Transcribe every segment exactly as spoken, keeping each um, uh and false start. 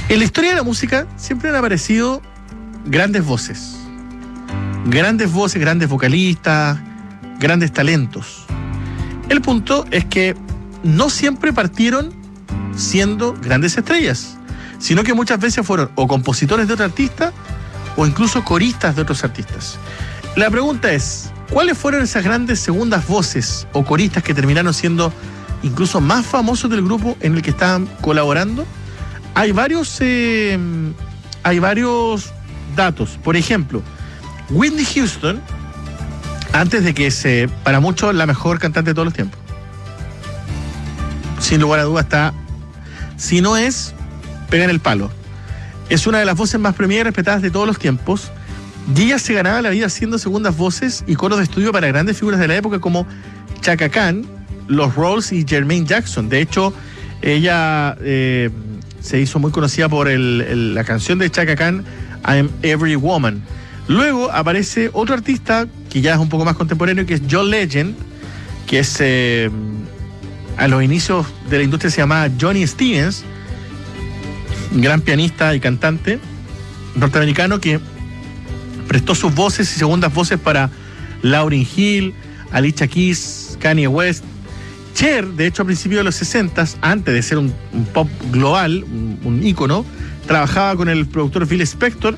En la historia de la música siempre han aparecido grandes voces. Grandes voces, grandes vocalistas, grandes talentos. El punto es que no siempre partieron siendo grandes estrellas, sino que muchas veces fueron o compositores de otro artista o incluso coristas de otros artistas. La pregunta es, ¿cuáles fueron esas grandes segundas voces o coristas que terminaron siendo incluso más famosos del grupo en el que estaban colaborando? Hay varios, eh, hay varios datos. Por ejemplo, Whitney Houston, antes de que se, para muchos, la mejor cantante de todos los tiempos. Sin lugar a duda está, si no es, pega en el palo. Es una de las voces más premiadas y respetadas de todos los tiempos. Y ella se ganaba la vida haciendo segundas voces y coros de estudio para grandes figuras de la época como Chaka Khan, los Rolls y Jermaine Jackson. De hecho, ella eh, se hizo muy conocida por el, el, la canción de Chaka Khan, I'm Every Woman. Luego aparece otro artista que ya es un poco más contemporáneo, que es John Legend, que es eh, a los inicios de la industria se llamaba Johnny Stevens, un gran pianista y cantante norteamericano que prestó sus voces y segundas voces para Lauryn Hill, Alicia Keys, Kanye West. Cher, de hecho, a principios de los sesentas, antes de ser un, un pop global, un, un ícono, trabajaba con el productor Phil Spector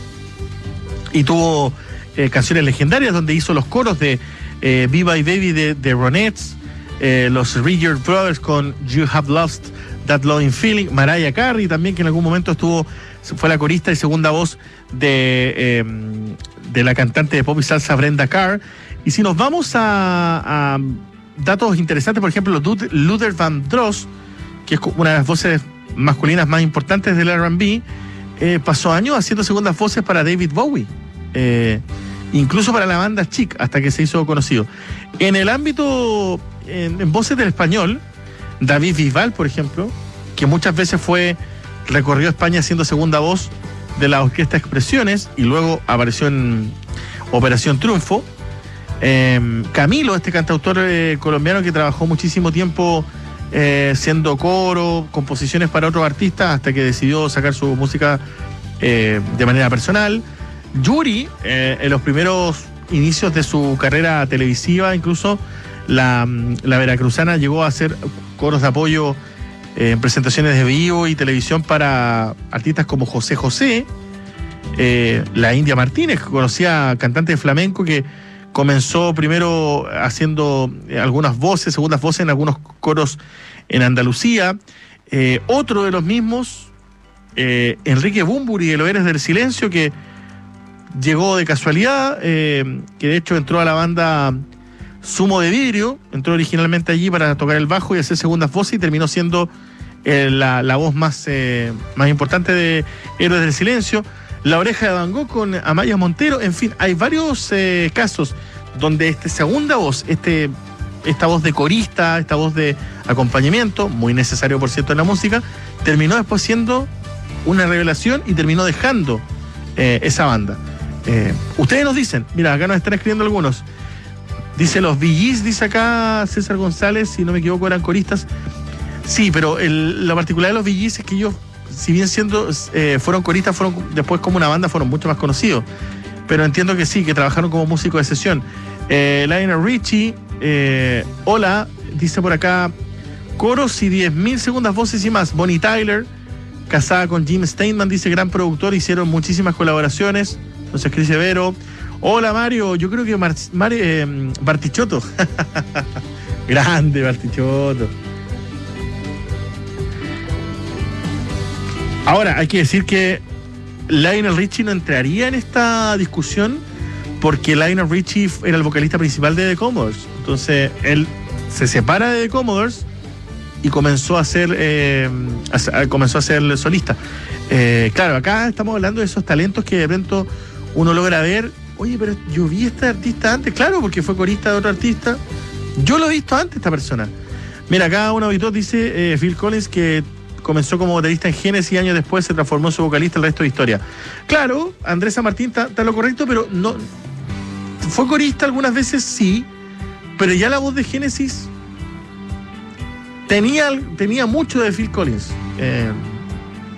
y tuvo eh, canciones legendarias donde hizo los coros de eh, Be My Baby de, de Ronettes, eh, los Rigger Brothers con You Have Lost That Loving Feeling, Mariah Carey también, que en algún momento estuvo, fue la corista y segunda voz de, eh, de la cantante de pop y salsa Brenda Carr. Y si nos vamos a, a datos interesantes, por ejemplo, Luther Vandross, que es una de las voces masculinas más importantes del R and B, eh, pasó años haciendo segundas voces para David Bowie, eh, incluso para la banda Chic, hasta que se hizo conocido. En el ámbito, en, en voces del español, David Bisbal, por ejemplo, que muchas veces fue recorrió España siendo segunda voz de la orquesta Expresiones y luego apareció en Operación Triunfo. Eh, Camilo, este cantautor eh, colombiano que trabajó muchísimo tiempo eh, siendo coro, composiciones para otros artistas, hasta que decidió sacar su música eh, de manera personal. Yuri, eh, en los primeros inicios de su carrera televisiva, incluso la, la veracruzana llegó a hacer coros de apoyo eh, en presentaciones de vivo y televisión para artistas como José José, eh, la India Martínez, conocida cantante de flamenco que comenzó primero haciendo algunas voces, segundas voces en algunos coros en Andalucía. Eh, otro de los mismos, eh, Enrique Bunbury de Los Héroes del Silencio, que llegó de casualidad, eh, que de hecho entró a la banda Zumo de Vidrio, entró originalmente allí para tocar el bajo y hacer segundas voces y terminó siendo eh, la, la voz más, eh, más importante de Héroes del Silencio. La Oreja de Van Gogh con Amaya Montero. En fin, hay varios eh, casos donde esta segunda voz, este, esta voz de corista, esta voz de acompañamiento, muy necesario por cierto en la música, terminó después siendo una revelación y terminó dejando eh, esa banda. Eh, ustedes nos dicen, mira, acá nos están escribiendo algunos. Dice los Bee Gees, dice acá César González, si no me equivoco eran coristas. Sí, pero el, la particularidad de los Bee Gees es que ellos, si bien siendo eh, fueron coristas, fueron después como una banda, fueron mucho más conocidos. Pero entiendo que sí, que trabajaron como músicos de sesión. Eh, Lionel Richie, eh, hola, dice por acá, coros y diez mil segundas voces y más. Bonnie Tyler, casada con Jim Steinman, dice gran productor, hicieron muchísimas colaboraciones. Entonces Cris Severo. Hola Mario, yo creo que Mar Mar eh, Bartichotto. Grande Bartichotto. Ahora, hay que decir que Lionel Richie no entraría en esta discusión porque Lionel Richie era el vocalista principal de The Commodores. Entonces, él se separa de The Commodores y comenzó a ser, eh, a, comenzó a ser solista. Eh, claro, acá estamos hablando de esos talentos que de pronto uno logra ver. Oye, pero yo vi a este artista antes. Claro, porque fue corista de otro artista. Yo lo he visto antes, esta persona. Mira, acá un auditor dice, eh, Phil Collins, que comenzó como baterista en Genesis y años después se transformó en su vocalista, el resto de historia. Claro, Andrés San Martín está, está lo correcto, pero no fue corista algunas veces, sí, pero ya la voz de Genesis tenía, tenía mucho de Phil Collins. Eh,